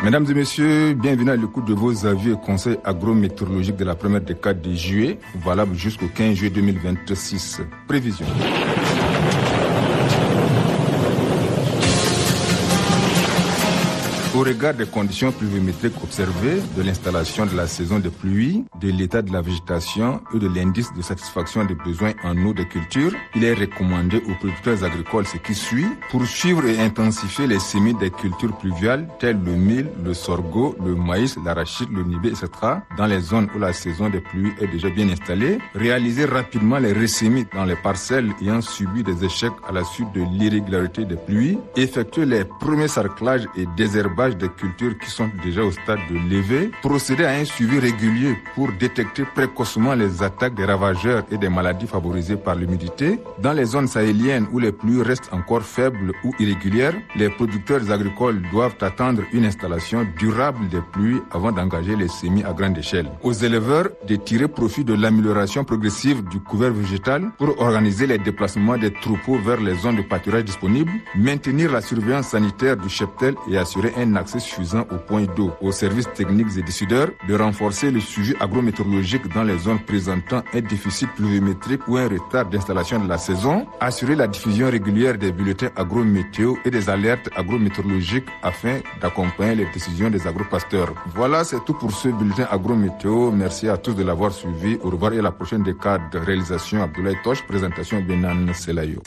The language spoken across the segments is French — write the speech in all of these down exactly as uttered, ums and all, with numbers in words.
Mesdames et messieurs, bienvenue à l'écoute de vos avis et conseils agrométéorologiques de la première décade de juillet, valable jusqu'au quinze juillet deux mille vingt-six. Prévision. Au regard des conditions pluviométriques observées, de l'installation de la saison des pluies, de l'état de la végétation et de l'indice de satisfaction des besoins en eau des cultures, il est recommandé aux producteurs agricoles ce qui suit: poursuivre et intensifier les semis des cultures pluviales telles le mil, le sorgho, le maïs, l'arachide, le nibé, et cetera dans les zones où la saison des pluies est déjà bien installée, réaliser rapidement les ressemis dans les parcelles ayant subi des échecs à la suite de l'irrégularité des pluies, effectuer les premiers sarclages et désherbages des cultures qui sont déjà au stade de levée, procéder à un suivi régulier pour détecter précocement les attaques des ravageurs et des maladies favorisées par l'humidité. Dans les zones sahéliennes où les pluies restent encore faibles ou irrégulières, les producteurs agricoles doivent attendre une installation durable des pluies avant d'engager les semis à grande échelle. Aux éleveurs de tirer profit de l'amélioration progressive du couvert végétal pour organiser les déplacements des troupeaux vers les zones de pâturage disponibles, maintenir la surveillance sanitaire du cheptel et assurer un accès suffisant aux points d'eau. Aux services techniques et décideurs de renforcer le suivi agrométéorologique dans les zones présentant un déficit pluviométrique ou un retard d'installation de la saison, assurer la diffusion régulière des bulletins agrométéo et des alertes agrométéorologiques afin d'accompagner les décisions des agropasteurs. Voilà, c'est tout pour ce bulletin agrométéo. Merci à tous de l'avoir suivi. Au revoir et à la prochaine décade. Réalisation Abdoulaye Toche, présentation Benan Selayo.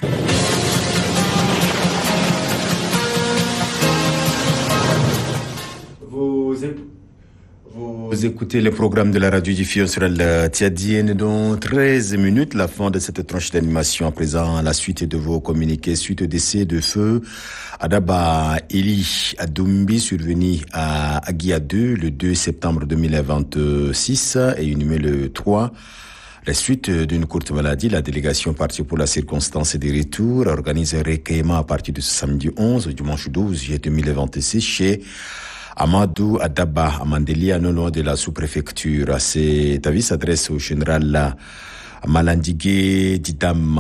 Vous écoutez le programme de la radio-diffusion sur la Tiadienne dans treize minutes, la fin de cette tranche d'animation. À présent, la suite de vos communiqués suite au décès de feu Adaba Eli Adoumbi, survenu à Aguia deux le deux septembre deux mille vingt-six et inhumé le trois. La suite d'une courte maladie, la délégation partie pour la circonstance des retours organise un recueillement à partir de ce samedi onze au dimanche douze juillet deux mille vingt-six chez Amadou Adaba, à Mandélia, non loin de la sous-préfecture. Cet avis s'adresse au général Malandigue Didam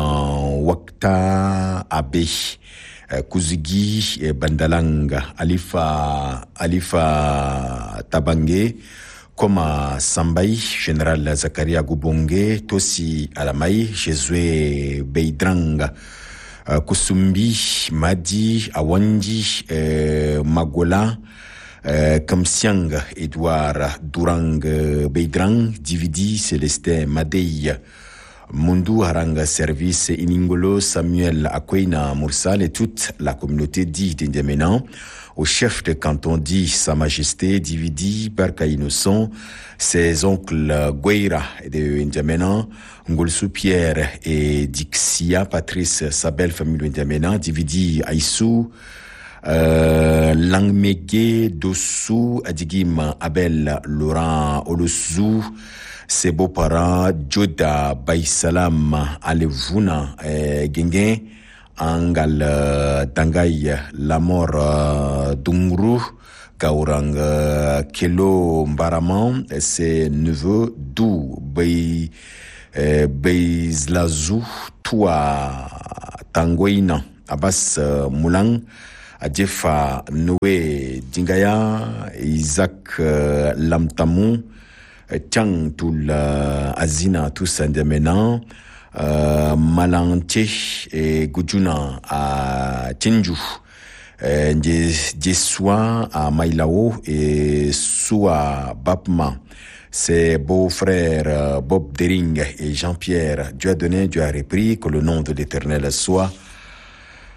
Wakta Abe Kuzugi Bandalanga Alifa Alifa Tabange Koma Sambai, général Zakaria Goubonge, Tosi Alamai, Jésus Beidrang, Kusumbi, Madi, Awanji, Magola, Euh, Kamsiang, Edouard Durang Beidrang, Dividi, Célestin Madei, Mundu Haranga Service, Iningolo, Samuel Akwena Moursal et toute la communauté dit d'Indiamena, au chef de canton dit Sa Majesté, Dividi, Barka Innocent, ses oncles Gueira de Indiamena, Ngolsou Pierre et Dixia, Patrice, sa belle famille d'Indiamena, Dividi Aïssou, Euh, Langmege, Dossou, Adigim, Abel, Laurent, Olosou, ses beaux-parents, Joda, Baïsalam, Alevuna, eh, Gengen, Angal, euh, Dangay, Lamor, euh, Dungru, Kaurang, euh, Kelo, Mbaraman, ses neveux, Dou, Bay, eh, Bayzlazou, Toua, Tangoïna, Abbas, euh, Moulang, Adjefa Noé Dingaya, Isaac uh, Lamtamou, Tiang Toul uh, Azina tous Ndemena, uh, Malanté et Gujuna à Tinju, Djessoua à Mailao et Soua Bapma. Ses beaux-frères Bob Dering et Jean-Pierre, Dieu a donné, Dieu a repris, que le nom de l'Éternel soit